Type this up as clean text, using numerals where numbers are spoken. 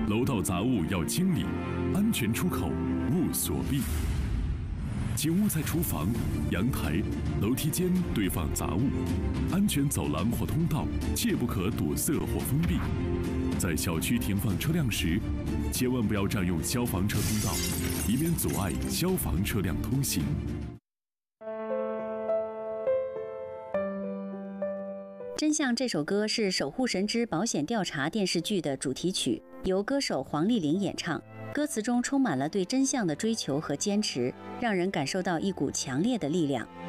楼道杂物要清理，安全出口勿锁闭。请勿在厨房、阳台、楼梯间堆放杂物，安全走廊或通道切不可堵塞或封闭。在小区停放车辆时，千万不要占用消防车通道，以免阻碍消防车辆通行。 真相这首歌是《守护神之保险调查》电视剧的主题曲，由歌手黄丽玲演唱。歌词中充满了对真相的追求和坚持，让人感受到一股强烈的力量。